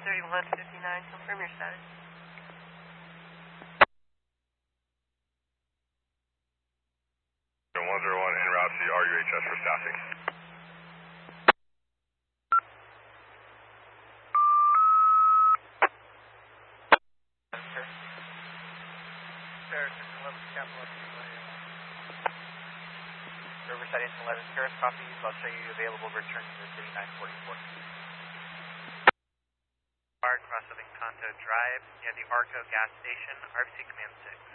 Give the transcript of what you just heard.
3159, confirm your status. One zero one en route to RUHS for staffing. Riverside Inch 11 Paris copies. I'll show you available return to the city 944. Cross Southern Conto Drive near the Arco gas station, RFC Command 6.